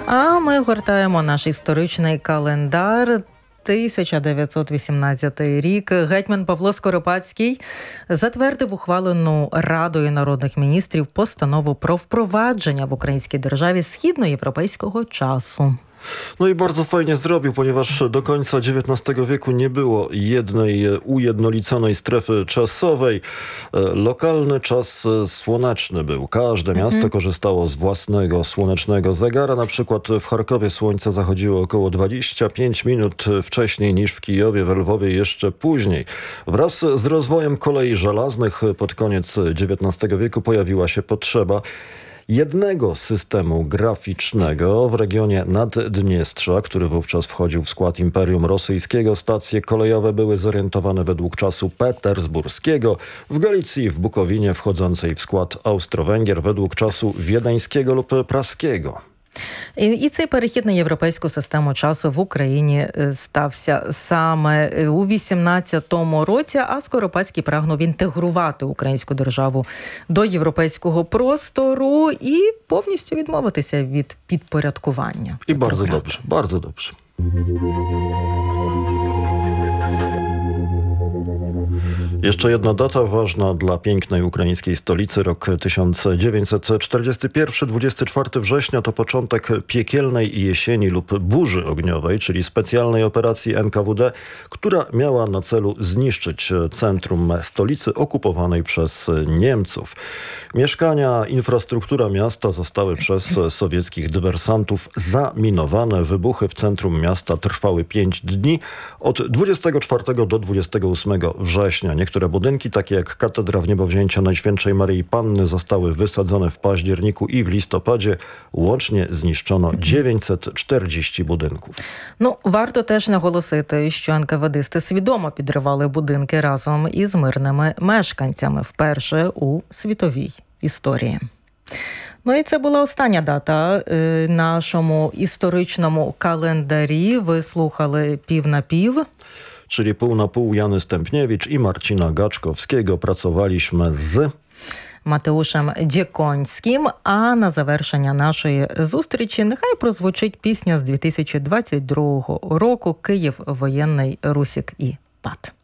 А ми гортаємо наш історичний календар. 1918 рік гетьман Павло Скоропадський затвердив ухвалену Радою народних міністрів постанову про вprowadzenia w ukraińskiej державі східноєвропейського часу. No i bardzo fajnie zrobił, ponieważ do końca XIX wieku nie było jednej ujednoliconej strefy czasowej. Lokalny czas słoneczny był. Każde miasto korzystało z własnego słonecznego zegara. Na przykład w Charkowie słońce zachodziło około 25 minut wcześniej niż w Kijowie, w Lwowie jeszcze później. Wraz z rozwojem kolei żelaznych pod koniec XIX wieku pojawiła się potrzeba jednego systemu graficznego w regionie Naddniestrza, który wówczas wchodził w skład Imperium Rosyjskiego. Stacje kolejowe były zorientowane według czasu petersburskiego, w Galicji, w Bukowinie wchodzącej w skład Austro-Węgier według czasu wiedeńskiego lub praskiego. І цей перехід на європейську систему часу в Україні стався саме у 18-му році, а Скоропадський прагнув інтегрувати українську державу до європейського простору і повністю відмовитися від підпорядкування. I bardzo dobrze, bardzo dobrze. Jeszcze jedna data ważna dla pięknej ukraińskiej stolicy. Rok 1941, 24 września to początek piekielnej jesieni lub burzy ogniowej, czyli specjalnej operacji NKWD, która miała na celu zniszczyć centrum stolicy okupowanej przez Niemców. Mieszkania, infrastruktura miasta zostały przez sowieckich dywersantów zaminowane. Wybuchy w centrum miasta trwały 5 dni, od 24 do 28 września. Niektóre budynki, takie jak katedra w Niebowzięcia Najświętszej Maryi Panny, zostały wysadzone w październiku i w listopadzie. Łącznie zniszczono 940 budynków. Варто теж наголосити, що НКВДисти свідомо підривали будинки разом із мирними мешканцями вперше у світовій історії. І це була остання дата нашому історичному календарі. Ви слухали «Пів на пів». Czyli pół na pół Jany Stępniewicz i Marcina Gaczkowskiego. Pracowaliśmy z Матеушем Дєконським. А на завершення нашої зустрічі нехай прозвучить пісня з 2022 року «Київ. Воєнний Русік і Пат».